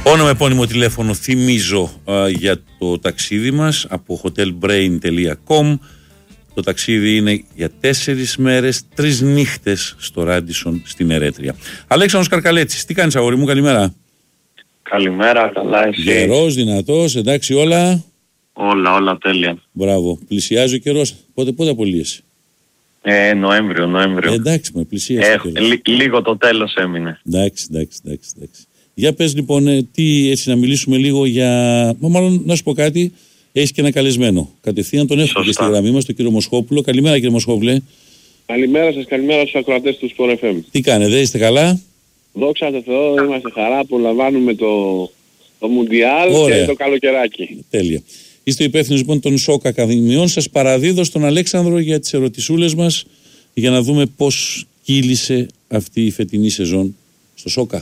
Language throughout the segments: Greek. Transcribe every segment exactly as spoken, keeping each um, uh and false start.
Όνομα, επώνυμο, τηλέφωνο θυμίζω α, για το ταξίδι μας από hotel brain τελεία com. Το ταξίδι είναι για τέσσερις μέρες, τρεις νύχτες στο Ράντισον στην Ερέτρια. Αλέξανδρος Καρκαλέτσης, τι κάνεις αγόρι μου, καλημέρα. Καλημέρα, καλά εσύ? Γερός, δυνατός, εντάξει όλα? Όλα, όλα τέλεια. Μπράβο, πλησιάζει ο καιρός, πότε, πότε απολύεσαι? Ε, Νοέμβριο, Νοέμβριο. Ε, εντάξει, με πλησιάζει. Ε, λί, λίγο το τέλος έμεινε. Εντάξει, εντάξει, εντάξει, εντάξει. Για πες λοιπόν, ε, τι, έτσι να μιλήσουμε λίγο για... Μα, μάλλον να σου πω κάτι, έχεις και ένα καλεσμένο. Κατευθείαν τον έχουμε και στη γραμμή μας, τον κύριο Μοσχόπουλο. Καλημέρα κύριε Μοσχόπουλε. Καλημέρα σας, καλημέρα στους ακροατές του Sport εφ εμ. Τι κάνετε, είστε καλά? Δόξα τω Θεώ, είμαστε χαρά, απολαμβάνουμε το, το Μουντιάλ και το καλοκαιράκι. Τέλεια. Είστε υπεύθυνος λοιπόν των ΣΟΚ Ακαδημιών. Σας παραδίδω στον Αλέξανδρο για τις ερωτησούλες μας για να δούμε πώς κύλησε αυτή η φετινή σεζόν στο ΣΟΚΑ.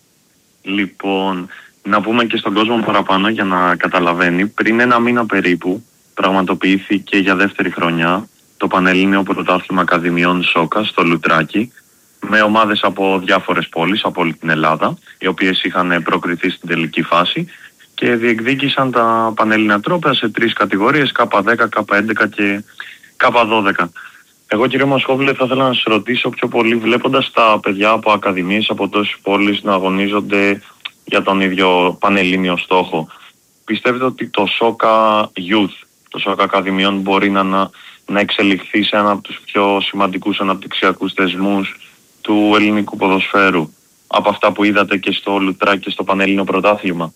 Λοιπόν, να πούμε και στον κόσμο παραπάνω για να καταλαβαίνει. Πριν ένα μήνα περίπου πραγματοποιήθηκε για δεύτερη χρονιά το Πανελλήνιο Πρωτάθλημα Ακαδημιών ΣΟΚΑ στο Λουτράκι, με ομάδες από διάφορες πόλεις από όλη την Ελλάδα, οι οποίες είχαν προκριθεί στην τελική φάση και διεκδίκησαν τα Πανελλήνια τρόπαια σε τρεις κατηγορίες, Κ δέκα, Κ έντεκα και Κ δώδεκα. Εγώ κύριε Μοσχόπουλε θα ήθελα να σας ρωτήσω πιο πολύ, βλέποντας τα παιδιά από ακαδημίες από τόσες πόλεις να αγωνίζονται για τον ίδιο πανελλήνιο στόχο, πιστεύετε ότι το ΣΟΚΑ Youth, το ΣΟΚΑ Ακαδημιών μπορεί να, να, να εξελιχθεί σε ένα από τους πιο σημαντικούς αναπτυξιακούς θεσμούς του ελληνικού ποδοσφαίρου από αυτά που είδατε και στο Λουτράκι και στο Πανελλήνιο Πρωτάθλημα?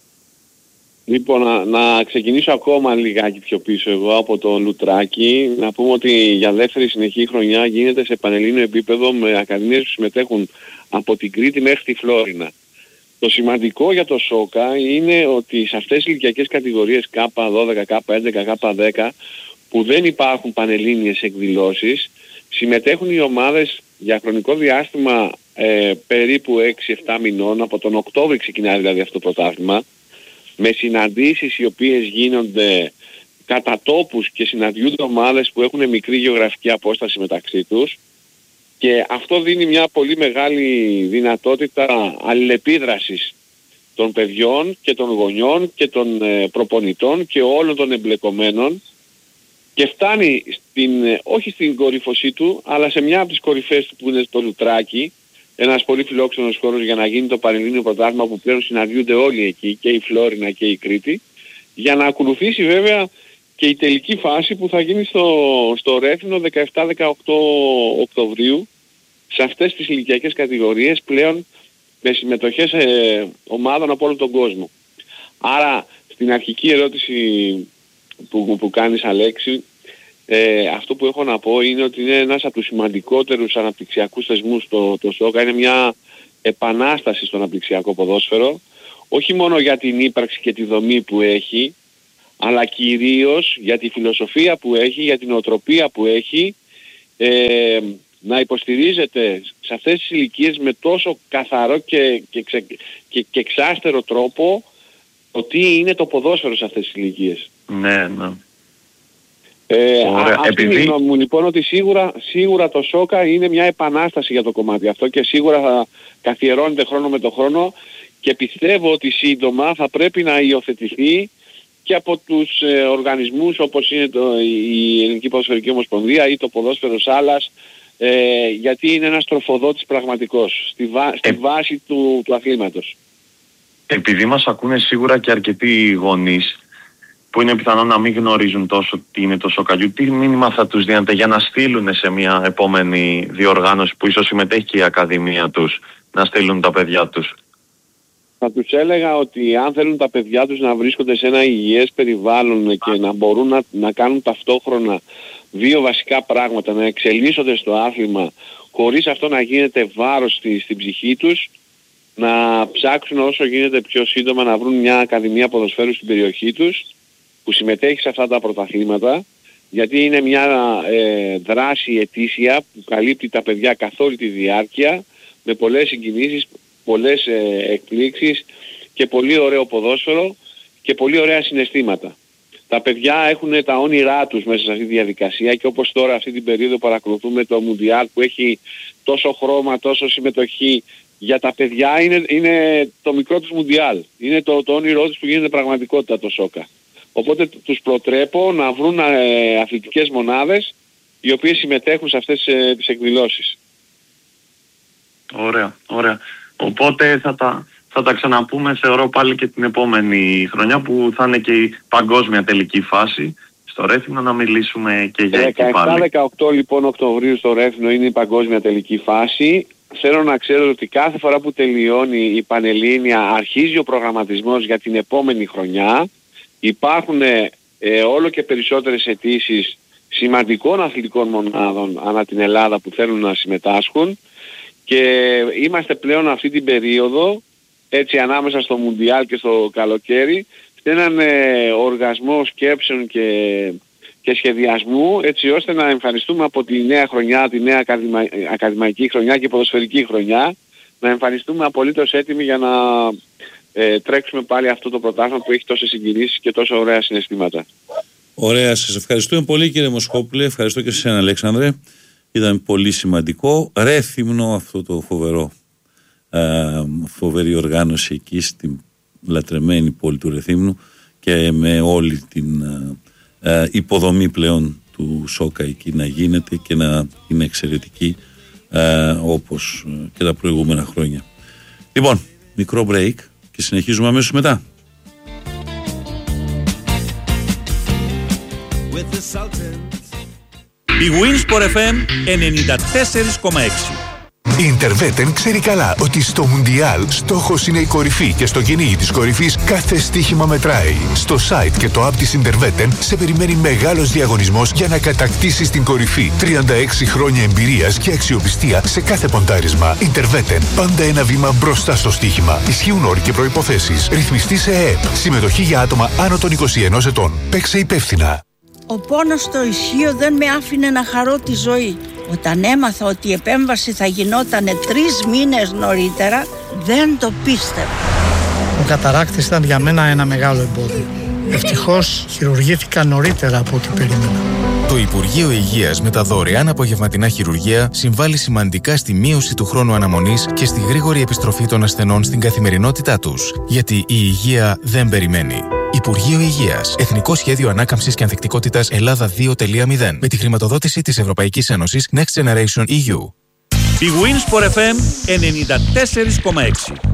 Λοιπόν, να, να ξεκινήσω ακόμα λιγάκι πιο πίσω εγώ από το Λουτράκι. Να πούμε ότι για δεύτερη συνεχή χρονιά γίνεται σε πανελλήνιο επίπεδο με ακαδημίες που συμμετέχουν από την Κρήτη μέχρι τη Φλόρινα. Το σημαντικό για το ΣΟΚΑ είναι ότι σε αυτές τις ηλικιακές κατηγορίες Κ δώδεκα, Κ έντεκα, Κ δέκα που δεν υπάρχουν πανελλήνιες εκδηλώσεις, συμμετέχουν οι ομάδες για χρονικό διάστημα ε, περίπου έξι εφτά μηνών, από τον Οκτώβριο ξεκινάει δηλαδή αυτό το πρωτάθλημα, με συναντήσεις οι οποίες γίνονται κατά τόπους και συναντιούνται ομάδες που έχουν μικρή γεωγραφική απόσταση μεταξύ τους, και αυτό δίνει μια πολύ μεγάλη δυνατότητα αλληλεπίδρασης των παιδιών και των γονιών και των ε, προπονητών και όλων των εμπλεκομένων, και φτάνει στην, όχι στην κορύφωσή του, αλλά σε μια από τις κορυφές του που είναι το Λουτράκι, ένας πολύ φιλόξενος χώρος για να γίνει το Πανελλήνιο Πρωτάθλημα που πλέον συναντιούνται όλοι εκεί, και η Φλόρινα και η Κρήτη, για να ακολουθήσει βέβαια και η τελική φάση που θα γίνει στο, στο Ρέθινο δεκαεπτά δεκαοκτώ Οκτωβρίου, σε αυτές τις ηλικιακές κατηγορίες πλέον με συμμετοχές ε, ομάδων από όλο τον κόσμο. Άρα στην αρχική ερώτηση που, που κάνεις Αλέξη, ε, αυτό που έχω να πω είναι ότι είναι ένας από τους σημαντικότερους αναπτυξιακούς θεσμούς το, το ΣΟΚΑ. Είναι μια επανάσταση στο αναπτυξιακό ποδόσφαιρο, όχι μόνο για την ύπαρξη και τη δομή που έχει, αλλά κυρίως για τη φιλοσοφία που έχει, για την οτροπία που έχει, ε, να υποστηρίζεται σε αυτές τις ηλικίες με τόσο καθαρό και, και, ξε, και, και εξάστερο τρόπο ότι είναι το ποδόσφαιρο σε αυτές τις ηλικίες. Ναι, ναι. Ε, α, αυτή Επειδή... είναι η γνώμη μου λοιπόν, ότι σίγουρα, σίγουρα το ΣΟΚΑ είναι μια επανάσταση για το κομμάτι αυτό και σίγουρα θα καθιερώνεται χρόνο με το χρόνο, και πιστεύω ότι σύντομα θα πρέπει να υιοθετηθεί και από τους ε, οργανισμούς όπως είναι το, η Ελληνική Ποδοσφαιρική Ομοσπονδία ή το Ποδόσφαιρο Σάλας, ε, γιατί είναι ένας τροφοδότης πραγματικός στη, βά, στη ε... βάση του, του αθλήματος. Επειδή μας ακούνε σίγουρα και αρκετοί γονείς που είναι πιθανό να μην γνωρίζουν τόσο τι είναι το ΣΟΚΑ, τι μήνυμα θα τους δίνετε για να στείλουν σε μια επόμενη διοργάνωση που ίσως συμμετέχει και η Ακαδημία τους, να στείλουν τα παιδιά τους? Θα τους έλεγα ότι αν θέλουν τα παιδιά τους να βρίσκονται σε ένα υγιές περιβάλλον και να μπορούν να, να κάνουν ταυτόχρονα δύο βασικά πράγματα, να εξελίσσονται στο άθλημα χωρίς αυτό να γίνεται βάρος στη, στην ψυχή τους, να ψάξουν όσο γίνεται πιο σύντομα να βρουν μια ακαδημία ποδοσφαίρου στην περιοχή τους που συμμετέχει σε αυτά τα πρωταθλήματα, γιατί είναι μια ε, δράση ετήσια που καλύπτει τα παιδιά καθ' όλη τη διάρκεια, με πολλές συγκινήσεις, πολλές ε, εκπλήξεις και πολύ ωραίο ποδόσφαιρο και πολύ ωραία συναισθήματα. Τα παιδιά έχουν τα όνειρά τους μέσα σε αυτή τη διαδικασία, και όπως τώρα αυτή την περίοδο παρακολουθούμε το Μουντιάλ που έχει τόσο χρώμα, τόσο συμμετοχή για τα παιδιά είναι, είναι το μικρό τους Μουντιάλ. Είναι το, το όνειρό τους που γίνεται πραγματικότητα το σόκα. Οπότε τους προτρέπω να βρουν ε, αθλητικές μονάδες οι οποίες συμμετέχουν σε αυτές ε, τις εκδηλώσεις. Ωραία, ωραία. Οπότε θα τα, θα τα ξαναπούμε, θεωρώ, πάλι και την επόμενη χρονιά που θα είναι και η παγκόσμια τελική φάση στο Ρέθυμνο, να μιλήσουμε και για εκεί πάλι. δεκαεπτά δεκαοκτώ λοιπόν Οκτωβρίου στο Ρέθυμνο είναι η παγκόσμια τελική φάση. Θέλω να ξέρω ότι κάθε φορά που τελειώνει η Πανελλήνια αρχίζει ο προγραμματισμός για την επόμενη χρονιά. Υπάρχουν ε, όλο και περισσότερες αιτήσεις σημαντικών αθλητικών μονάδων ανά την Ελλάδα που θέλουν να συμμετάσχουν και είμαστε πλέον αυτή την περίοδο, έτσι ανάμεσα στο Μουντιάλ και στο καλοκαίρι, σε έναν ε, οργασμό σκέψεων και, και σχεδιασμού, έτσι ώστε να εμφανιστούμε από τη νέα χρονιά, τη νέα ακαδημα, ακαδημαϊκή χρονιά και ποδοσφαιρική χρονιά, να εμφανιστούμε απολύτως έτοιμοι για να ε, τρέξουμε πάλι αυτό το πρωτάθλημα που έχει τόσες συγκινήσεις και τόσο ωραία συναισθήματα. Ωραία, σας ευχαριστούμε πολύ κύριε Μοσχόπουλε, ευχαριστώ και εσένα Αλέξανδρε. Ήταν πολύ σημαντικό. Ρέθυμνο αυτό το φοβερό, ε, φοβερή οργάνωση εκεί στην λατρεμένη πόλη του Ρεθύμνου και με όλη την ε, ε, υποδομή πλέον του σόκα εκεί να γίνεται και να είναι εξαιρετική ε, όπως και τα προηγούμενα χρόνια. Λοιπόν, μικρό break και συνεχίζουμε αμέσως μετά. Η Winsport εφ εμ ενενήντα τέσσερα κόμμα έξι. Η Interveten ξέρει καλά ότι στο Μουντιάλ στόχος είναι η κορυφή και στο κυνήγι της κορυφής κάθε στοίχημα μετράει. Στο site και το app της Interveten σε περιμένει μεγάλος διαγωνισμός για να κατακτήσεις την κορυφή. τριάντα έξι χρόνια εμπειρίας και αξιοπιστία σε κάθε ποντάρισμα. Interveten, πάντα ένα βήμα μπροστά στο στοίχημα. Ισχύουν όροι και προϋποθέσεις. Ρυθμιστή σε ΕΕΠ. Συμμετοχή για άτομα άνω των είκοσι ενός ετών. Παίξε υπεύθυνα. Ο πόνος στο ισχύο δεν με άφηνε να χαρώ τη ζωή. Όταν έμαθα ότι η επέμβαση θα γινότανε τρεις μήνες νωρίτερα, δεν το πίστευα. Ο καταράκτης ήταν για μένα ένα μεγάλο εμπόδιο. Ευτυχώς χειρουργήθηκα νωρίτερα από ό,τι περίμενα. Το Υπουργείο Υγείας με τα δωρεάν απογευματινά χειρουργεία συμβάλλει σημαντικά στη μείωση του χρόνου αναμονής και στη γρήγορη επιστροφή των ασθενών στην καθημερινότητά τους. Γιατί η υγεία δεν περιμένει. Υπουργείο Υγείας. Εθνικό Σχέδιο Ανάκαμψης και Ανθεκτικότητας Ελλάδα δύο τελεία μηδέν. Με τη χρηματοδότηση της Ευρωπαϊκής Ένωσης Next Generation ι γιου. Η Winsport εφ εμ ενενήντα τέσσερα κόμμα έξι.